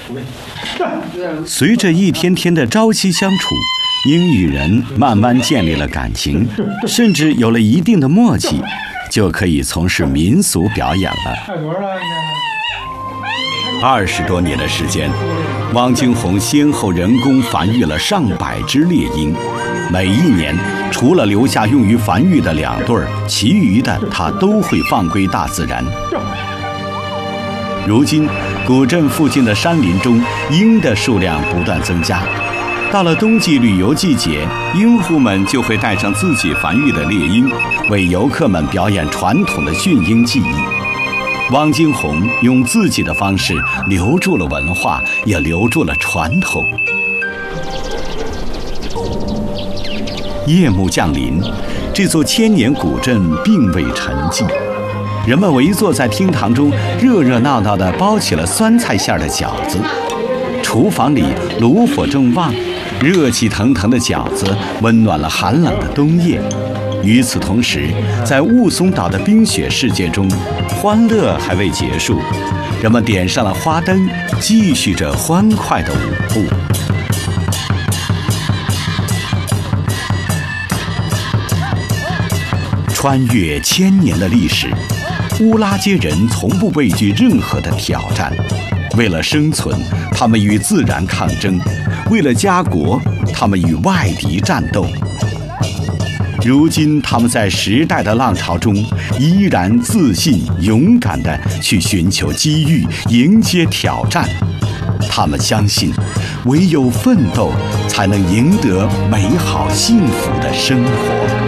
随着一天天的朝夕相处，鹰与人慢慢建立了感情，甚至有了一定的默契，就可以从事民俗表演了。20多年的时间，汪精红先后人工繁育了上百只猎鹰，每一年除了留下用于繁育的2对，其余的他都会放归大自然。如今古镇附近的山林中，鹰的数量不断增加。到了冬季旅游季节，鹰户们就会带上自己繁育的猎鹰，为游客们表演传统的驯鹰技艺。汪精红用自己的方式留住了文化，也留住了传统。夜幕降临，这座1000年古镇并未沉寂，人们围坐在厅堂中，热热闹闹地包起了酸菜馅的饺子。厨房里炉火正旺，热气腾腾的饺子温暖了寒冷的冬夜。与此同时，在雾凇岛的冰雪世界中，欢乐还未结束，人们点上了花灯，继续着欢快的舞步。穿越1000年的历史，乌拉圭人从不畏惧任何的挑战。为了生存，他们与自然抗争；为了家国，他们与外敌战斗。如今，他们在时代的浪潮中，依然自信、勇敢地去寻求机遇，迎接挑战。他们相信，唯有奋斗，才能赢得美好幸福的生活。